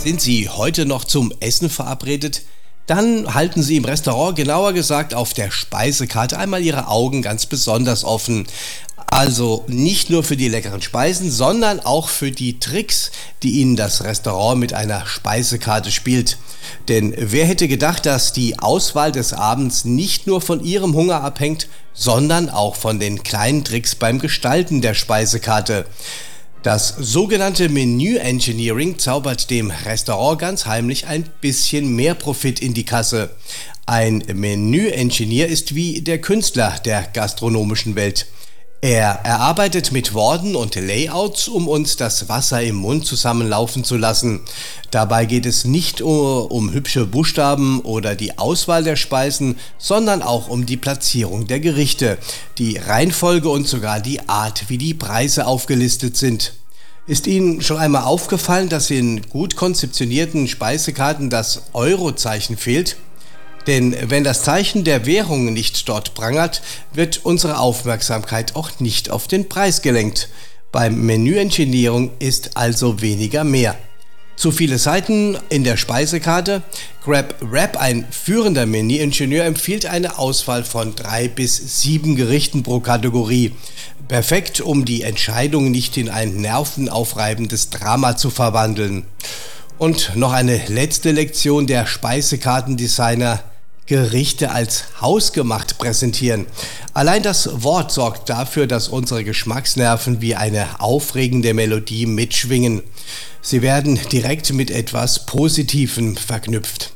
Sind Sie heute noch zum Essen verabredet? Dann halten Sie im Restaurant, genauer gesagt auf der Speisekarte, einmal Ihre Augen ganz besonders offen. Also nicht nur für die leckeren Speisen, sondern auch für die Tricks, die Ihnen das Restaurant mit einer Speisekarte spielt. Denn wer hätte gedacht, dass die Auswahl des Abends nicht nur von Ihrem Hunger abhängt, sondern auch von den kleinen Tricks beim Gestalten der Speisekarte. Das sogenannte Menü Engineering zaubert dem Restaurant ganz heimlich ein bisschen mehr Profit in die Kasse. Ein Menü-Engineer ist wie der Künstler der gastronomischen Welt. Er erarbeitet mit Worten und Layouts, um uns das Wasser im Mund zusammenlaufen zu lassen. Dabei geht es nicht um hübsche Buchstaben oder die Auswahl der Speisen, sondern auch um die Platzierung der Gerichte, die Reihenfolge und sogar die Art, wie die Preise aufgelistet sind. Ist Ihnen schon einmal aufgefallen, dass in gut konzeptionierten Speisekarten das Eurozeichen fehlt? Denn wenn das Zeichen der Währung nicht dort prangert, wird unsere Aufmerksamkeit auch nicht auf den Preis gelenkt. Beim Menü-Engineering ist also weniger mehr. Zu viele Seiten in der Speisekarte? GrabWrap, ein führender Menü-Ingenieur, empfiehlt eine Auswahl von 3 bis 7 Gerichten pro Kategorie. Perfekt, um die Entscheidung nicht in ein nervenaufreibendes Drama zu verwandeln. Und noch eine letzte Lektion der Speisekartendesigner: Gerichte als hausgemacht präsentieren. Allein das Wort sorgt dafür, dass unsere Geschmacksnerven wie eine aufregende Melodie mitschwingen. Sie werden direkt mit etwas Positivem verknüpft.